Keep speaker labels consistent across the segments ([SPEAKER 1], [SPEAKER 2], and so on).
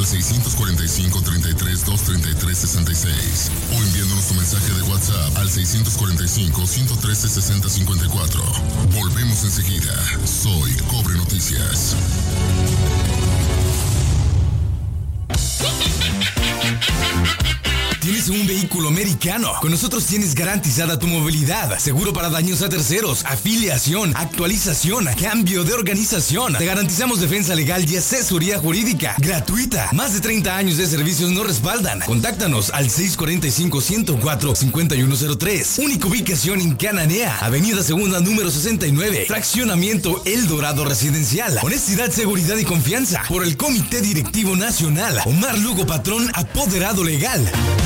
[SPEAKER 1] 645-33-233-66 o enviándonos tu mensaje de WhatsApp al 645-113-6054. Volvemos enseguida. Soy Cobre Noticias.
[SPEAKER 2] ¿Tienes un vehículo americano? Con nosotros tienes garantizada tu movilidad, seguro para daños a terceros, afiliación, actualización, cambio de organización. Te garantizamos defensa legal y asesoría jurídica gratuita. Más de 30 años de servicios nos respaldan. Contáctanos al 645-104-5103. Única ubicación en Cananea, Avenida Segunda número 69, Fraccionamiento El Dorado Residencial. Honestidad, seguridad y confianza. Por el Comité Directivo Nacional, Omar Lugo Patrón, apoderado legal.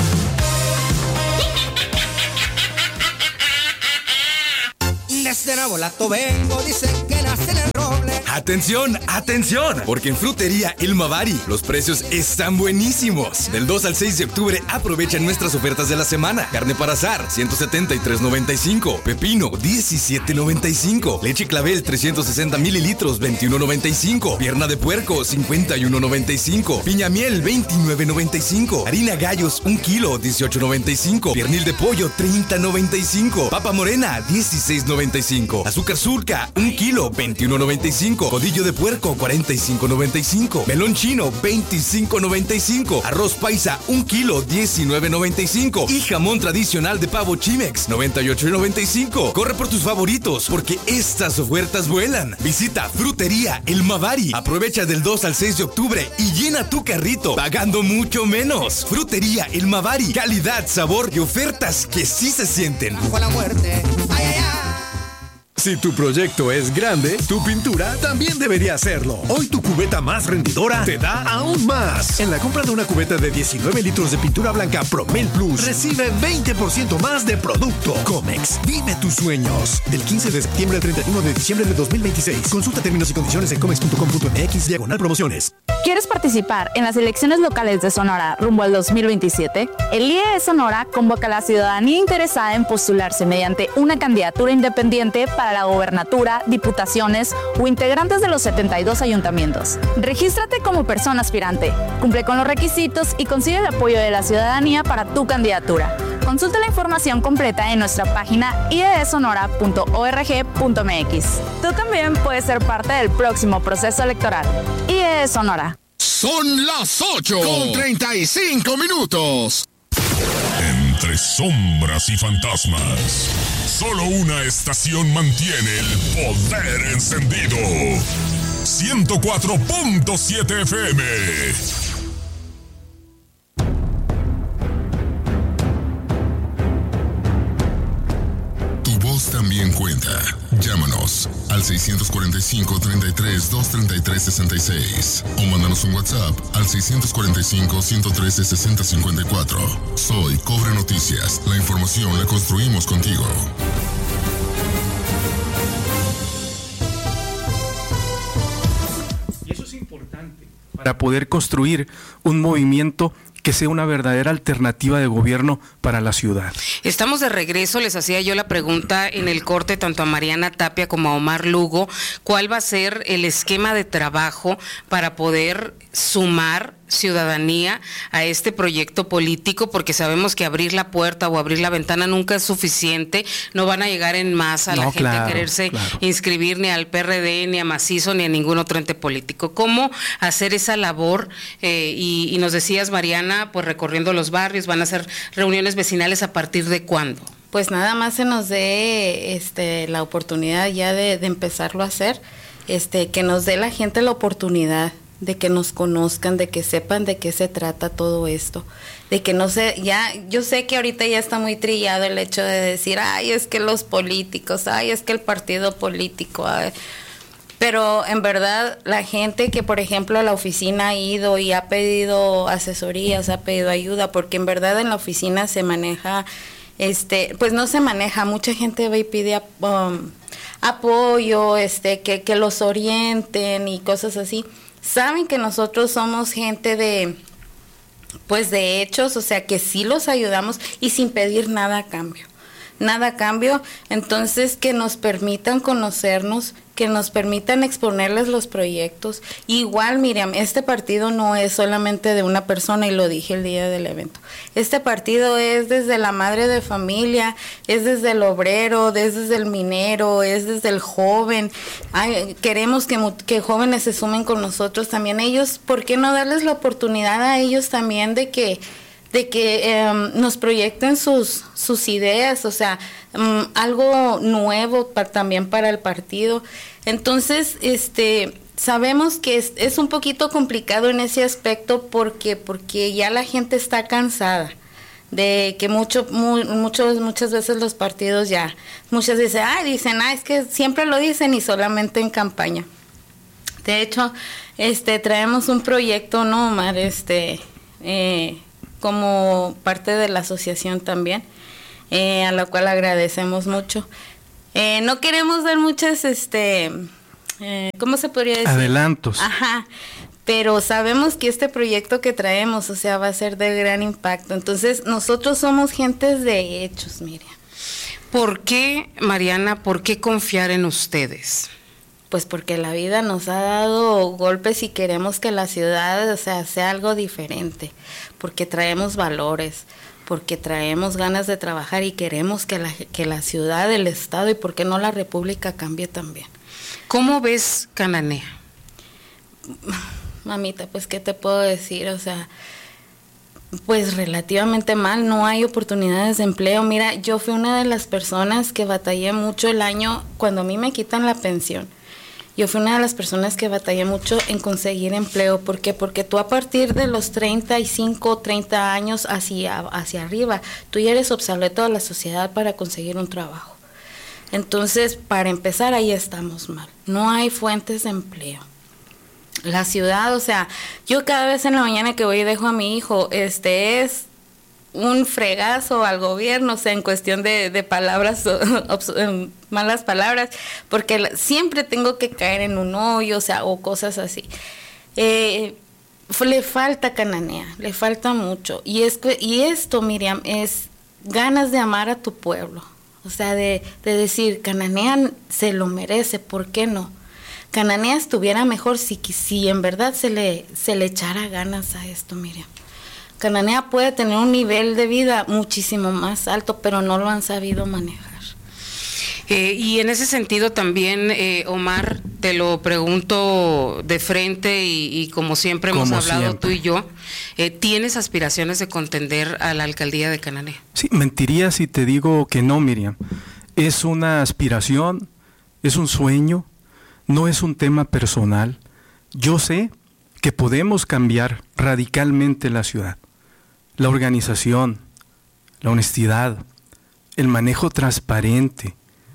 [SPEAKER 3] Desde Nabolato vengo, dicen que nace en el roble.
[SPEAKER 2] ¡Atención, atención! Porque en Frutería El Mavari los precios están buenísimos. Del 2 al 6 de octubre aprovecha nuestras ofertas de la semana. Carne para asar, 173.95. Pepino, 17.95. Leche Clavel, 360 mililitros, 21.95. Pierna de puerco, 51.95. Piña miel, 29.95. Harina Gallos, 1 kilo, 18.95. Piernil de pollo, 30.95. Papa morena, 16.95. Azúcar surca, 1 kilo, 21.95. Codillo de puerco, 45.95. Melón chino, 25.95. Arroz paisa, 1 kilo, 19.95. Y jamón tradicional de pavo Chimex, 98.95. Corre por tus favoritos, porque estas ofertas vuelan. Visita Frutería El Mavari. Aprovecha del 2 al 6 de octubre y llena tu carrito, pagando mucho menos. Frutería El Mavari. Calidad, sabor y ofertas que sí se sienten.
[SPEAKER 3] Bajo la muerte, ay, ay, ay.
[SPEAKER 4] Si tu proyecto es grande, tu pintura también debería serlo. Hoy tu cubeta más rendidora te da aún más. En la compra de una cubeta de 19 litros de pintura blanca Promel Plus, recibe 20% más de producto. Comex, vive tus sueños. Del 15 de septiembre al 31 de diciembre de 2026. Consulta términos y condiciones en comex.com.mx/promociones.
[SPEAKER 5] ¿Quieres participar en las elecciones locales de Sonora rumbo al 2027? El IE de Sonora convoca a la ciudadanía interesada en postularse mediante una candidatura independiente para la gobernatura, diputaciones o integrantes de los 72 ayuntamientos. Regístrate como persona aspirante, cumple con los requisitos y consigue el apoyo de la ciudadanía para tu candidatura. Consulta la información completa en nuestra página iedesonora.org.mx. Tú también puedes ser parte del próximo proceso electoral. IE de Sonora.
[SPEAKER 1] Son las 8:35. Entre sombras y fantasmas, solo una estación mantiene el poder encendido. 104.7 FM. También cuenta. Llámanos al 645-33-233-66 o mándanos un WhatsApp al 645-113-6054. Soy Cobre Noticias. La información la construimos contigo.
[SPEAKER 6] Y eso es importante para poder construir un movimiento que sea una verdadera alternativa de gobierno para la ciudad.
[SPEAKER 7] Estamos de regreso, les hacía yo la pregunta en el corte tanto a Mariana Tapia como a Omar Lugo, ¿cuál va a ser el esquema de trabajo para poder sumar ciudadanía a este proyecto político? Porque sabemos que abrir la puerta o abrir la ventana nunca es suficiente, no van a llegar en masa la gente a quererse inscribir ni al PRD, ni a Macizo, ni a ningún otro ente político. ¿Cómo hacer esa labor? Y nos decías, Mariana, pues recorriendo los barrios, van a hacer reuniones vecinales, ¿a partir de cuándo?
[SPEAKER 8] Pues nada más se nos dé la oportunidad ya de empezarlo a hacer, que nos dé la gente la oportunidad de que nos conozcan, de que sepan de qué se trata todo esto, de que no sé, ya, yo sé que ahorita ya está muy trillado el hecho de decir, ay, es que los políticos, ay, es que el partido político, ay. Pero en verdad la gente que, por ejemplo, a la oficina ha ido y ha pedido asesorías, ha pedido ayuda, porque en verdad en la oficina se maneja, pues no se maneja, mucha gente va y pide apoyo, que los orienten y cosas así. Saben que nosotros somos gente de hechos, o sea que sí los ayudamos y sin pedir nada a cambio. nada a cambio. Entonces, que nos permitan conocernos, que nos permitan exponerles los proyectos. Igual, Miriam, este partido no es solamente de una persona, y lo dije el día del evento. Este partido es desde la madre de familia, es desde el obrero, es desde el minero, es desde el joven. Queremos que jóvenes se sumen con nosotros también. Ellos, ¿por qué no darles la oportunidad a ellos también de que nos proyecten sus ideas, o sea, algo nuevo también para el partido? Entonces, sabemos que es un poquito complicado en ese aspecto porque ya la gente está cansada de que muchas veces los partidos ya, muchas dicen, es que siempre lo dicen y solamente en campaña. De hecho, traemos un proyecto, ¿no, Omar? Como parte de la asociación también, a la cual agradecemos mucho. No queremos dar muchas, ¿cómo se podría decir?
[SPEAKER 6] Adelantos.
[SPEAKER 8] Ajá, pero sabemos que este proyecto que traemos, o sea, va a ser de gran impacto. Entonces, nosotros somos gentes de hechos, Miriam.
[SPEAKER 7] ¿Por qué, Mariana, por qué confiar en ustedes?
[SPEAKER 8] Pues porque la vida nos ha dado golpes y queremos que la ciudad, o sea, sea algo diferente, porque traemos valores, porque traemos ganas de trabajar y queremos que la ciudad, el estado y por qué no la república cambie también.
[SPEAKER 7] ¿Cómo ves Cananea?
[SPEAKER 8] Mamita, pues qué te puedo decir, o sea, pues relativamente mal, no hay oportunidades de empleo. Mira, yo fui una de las personas que batallé mucho el año cuando a mí me quitan la pensión. Yo fui una de las personas que batallé mucho en conseguir empleo. ¿Por qué? Porque tú a partir de los 35, 30 años hacia arriba, tú ya eres obsoleto a la sociedad para conseguir un trabajo. Entonces, para empezar, ahí estamos mal. No hay fuentes de empleo. La ciudad, o sea, yo cada vez en la mañana que voy y dejo a mi hijo, es un fregazo al gobierno, o sea, en cuestión de palabras, malas palabras, porque siempre tengo que caer en un hoyo, o sea, o cosas así. Le falta Cananea, le falta mucho. Y esto, Miriam, es ganas de amar a tu pueblo, o sea, de decir, Cananea se lo merece, ¿por qué no? Cananea estuviera mejor si en verdad se le echara ganas a esto, Miriam. Cananea puede tener un nivel de vida muchísimo más alto, pero no lo han sabido manejar.
[SPEAKER 7] Y en ese sentido también, Omar, te lo pregunto de frente y como siempre hemos hablado tú y yo, ¿tienes aspiraciones de contender a la alcaldía de Cananea?
[SPEAKER 6] Sí, mentiría si te digo que no, Miriam. Es una aspiración, es un sueño, no es un tema personal. Yo sé que podemos cambiar radicalmente la ciudad. La organización, la honestidad, el manejo transparente,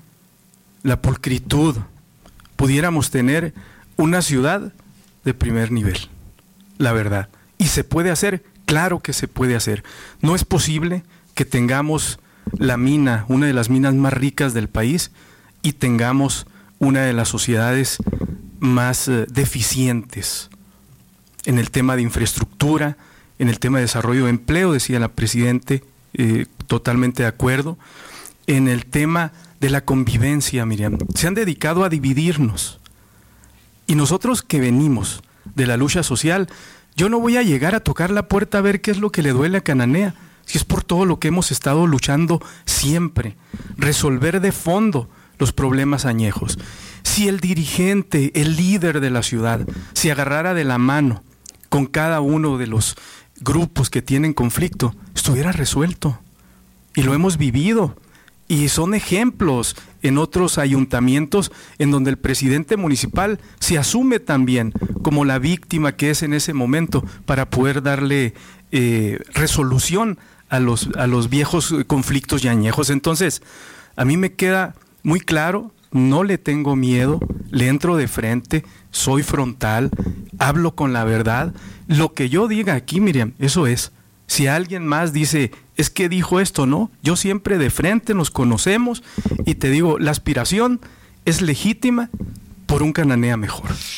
[SPEAKER 6] la pulcritud. Pudiéramos tener una ciudad de primer nivel, la verdad. ¿Y se puede hacer? Claro que se puede hacer. No es posible que tengamos la mina, una de las minas más ricas del país, y tengamos una de las sociedades más deficientes en el tema de infraestructura, en el tema de desarrollo de empleo, decía la Presidente, totalmente de acuerdo. En el tema de la convivencia, Miriam, se han dedicado a dividirnos. Y nosotros que venimos de la lucha social, yo no voy a llegar a tocar la puerta a ver qué es lo que le duele a Cananea, si es por todo lo que hemos estado luchando siempre, resolver de fondo los problemas añejos. Si el dirigente, el líder de la ciudad, se agarrara de la mano con cada uno de los grupos que tienen conflicto, estuviera resuelto. Y lo hemos vivido. Y son ejemplos en otros ayuntamientos en donde el presidente municipal se asume también como la víctima que es en ese momento para poder darle resolución a los viejos conflictos y añejos. Entonces, a mí me queda muy claro, no le tengo miedo, le entro de frente, soy frontal, hablo con la verdad. Lo que yo diga aquí, Miriam, eso es. Si alguien más dice, es que dijo esto, ¿no? Yo siempre de frente, nos conocemos y te digo, la aspiración es legítima por un Cananea mejor.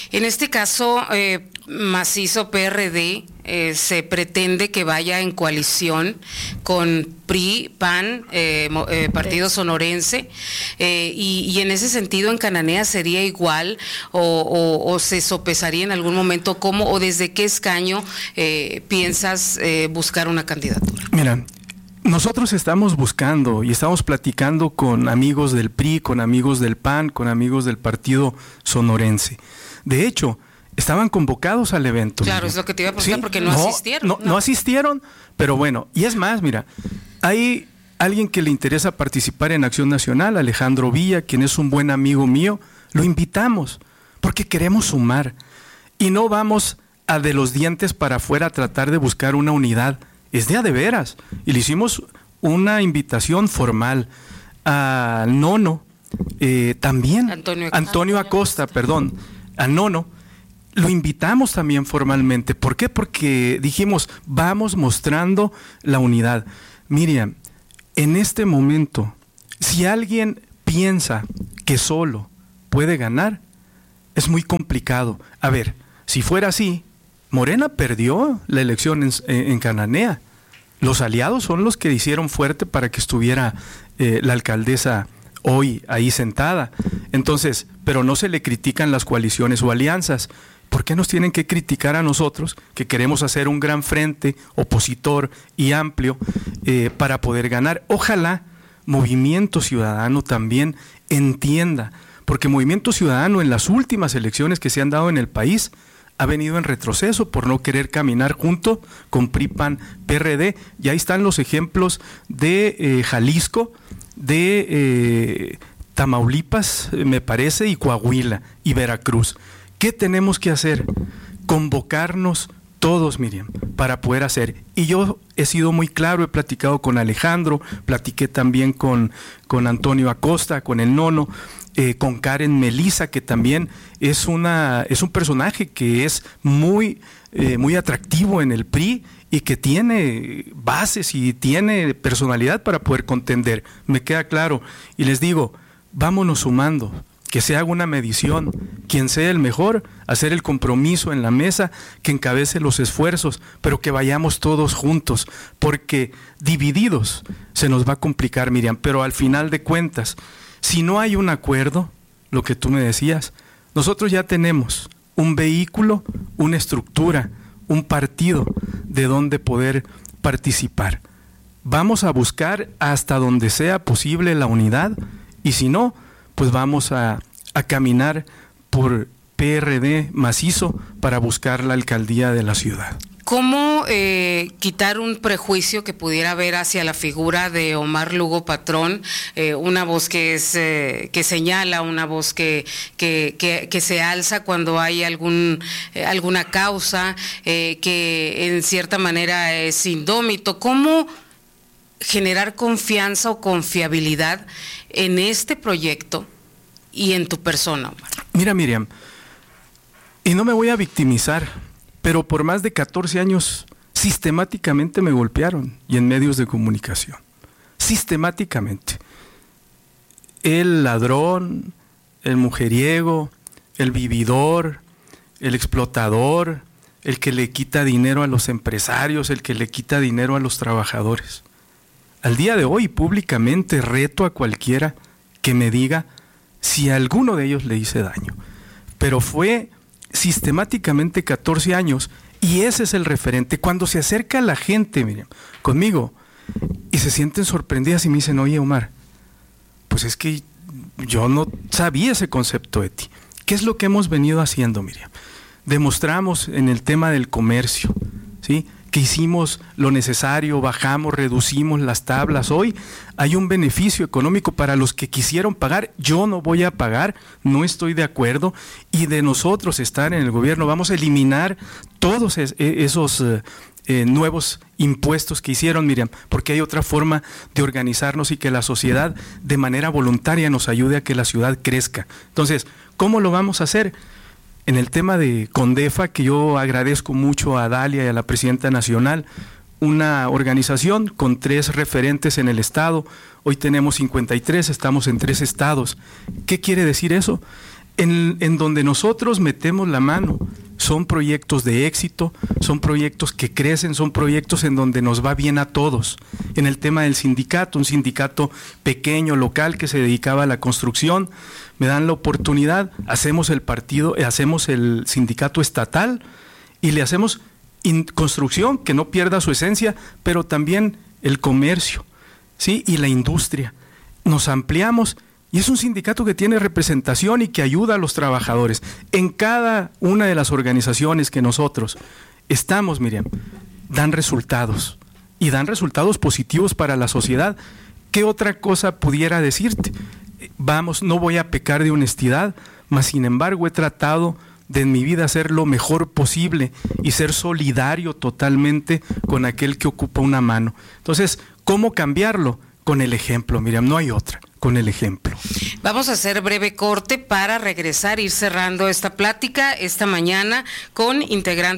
[SPEAKER 7] En este caso, Macizo PRD se pretende que vaya en coalición con PRI, PAN, Partido Sonorense, y en ese sentido en Cananea sería igual o se sopesaría en algún momento. ¿Cómo o desde qué escaño piensas buscar una candidatura?
[SPEAKER 6] Mira, nosotros estamos buscando y estamos platicando con amigos del PRI, con amigos del PAN, con amigos del Partido Sonorense. De hecho, estaban convocados al evento.
[SPEAKER 7] Claro,
[SPEAKER 6] Miriam.
[SPEAKER 7] es lo que te iba a preguntar, porque no asistieron.
[SPEAKER 6] No asistieron, pero bueno, y es más, mira, hay alguien que le interesa participar en Acción Nacional, Alejandro Villa, quien es un buen amigo mío, lo invitamos, porque queremos sumar, y no vamos a de los dientes para afuera a tratar de buscar una unidad, es de a de veras, y le hicimos una invitación formal al Nono, también, Antonio Acosta, a Nono, lo invitamos también formalmente. ¿Por qué? Porque dijimos, vamos mostrando la unidad. Miriam, en este momento, si alguien piensa que solo puede ganar, es muy complicado. A ver, si fuera así, Morena perdió la elección en Cananea. Los aliados son los que hicieron fuerte para que estuviera la alcaldesa hoy ahí sentada. Entonces, pero no se le critican las coaliciones o alianzas. ¿Por qué nos tienen que criticar a nosotros que queremos hacer un gran frente opositor y amplio para poder ganar? Ojalá Movimiento Ciudadano también entienda, porque Movimiento Ciudadano en las últimas elecciones que se han dado en el país ha venido en retroceso por no querer caminar junto con PRI, PAN, PRD. Y ahí están los ejemplos de Jalisco, de Tamaulipas, me parece, y Coahuila y Veracruz. ¿Qué tenemos que hacer? Convocarnos todos, Miriam, para poder hacer. Y yo he sido muy claro, he platicado con Alejandro, platiqué también con Antonio Acosta, con el Nono, con Karen Melisa, que también es un personaje que es muy atractivo en el PRI y que tiene bases y tiene personalidad para poder contender. Me queda claro. Y les digo, vámonos sumando. Que se haga una medición, quien sea el mejor, hacer el compromiso en la mesa, que encabece los esfuerzos, pero que vayamos todos juntos, porque divididos se nos va a complicar, Miriam, pero al final de cuentas, si no hay un acuerdo, lo que tú me decías, nosotros ya tenemos un vehículo, una estructura, un partido de donde poder participar. Vamos a buscar hasta donde sea posible la unidad, y si no, pues vamos a caminar por PRD macizo para buscar la alcaldía de la ciudad.
[SPEAKER 7] ¿Cómo quitar un prejuicio que pudiera haber hacia la figura de Omar Lugo Patrón? Una voz que señala, una voz que se alza cuando hay alguna causa, que en cierta manera es indómito. ¿Cómo generar confianza o confiabilidad en este proyecto y en tu persona, Omar?
[SPEAKER 6] Mira, Miriam, y no me voy a victimizar, pero por más de 14 años sistemáticamente me golpearon, y en medios de comunicación, sistemáticamente. El ladrón, el mujeriego, el vividor, el explotador, el que le quita dinero a los empresarios, el que le quita dinero a los trabajadores. Al día de hoy, públicamente reto a cualquiera que me diga si a alguno de ellos le hice daño. Pero fue sistemáticamente 14 años y ese es el referente. Cuando se acerca la gente, Miriam, conmigo y se sienten sorprendidas y me dicen, oye, Omar, pues es que yo no sabía ese concepto de ti. ¿Qué es lo que hemos venido haciendo, Miriam? Demostramos en el tema del comercio, ¿sí?, que hicimos lo necesario, bajamos, reducimos las tablas. Hoy hay un beneficio económico para los que quisieron pagar. Yo no voy a pagar, no estoy de acuerdo. Y de nosotros estar en el gobierno, vamos a eliminar todos esos nuevos impuestos que hicieron, Miriam, porque hay otra forma de organizarnos y que la sociedad de manera voluntaria nos ayude a que la ciudad crezca. Entonces, ¿cómo lo vamos a hacer? En el tema de Condefa, que yo agradezco mucho a Dalia y a la presidenta nacional, una organización con 3 referentes en el estado, hoy tenemos 53, estamos en 3 estados. ¿Qué quiere decir eso? en donde nosotros metemos la mano. Son proyectos de éxito, son proyectos que crecen, son proyectos en donde nos va bien a todos. En el tema del sindicato, un sindicato pequeño, local, que se dedicaba a la construcción, me dan la oportunidad, hacemos el sindicato estatal y le hacemos construcción, que no pierda su esencia, pero también el comercio, ¿sí? Y la industria. Nos ampliamos. Y es un sindicato que tiene representación y que ayuda a los trabajadores. En cada una de las organizaciones que nosotros estamos, Miriam, dan resultados. Y dan resultados positivos para la sociedad. ¿Qué otra cosa pudiera decirte? Vamos, no voy a pecar de honestidad, mas sin embargo he tratado de en mi vida hacer lo mejor posible y ser solidario totalmente con aquel que ocupa una mano. Entonces, ¿cómo cambiarlo? Con el ejemplo, Miriam, no hay otra. Con el ejemplo.
[SPEAKER 7] Vamos a hacer breve corte para regresar, ir cerrando esta plática esta mañana con integrantes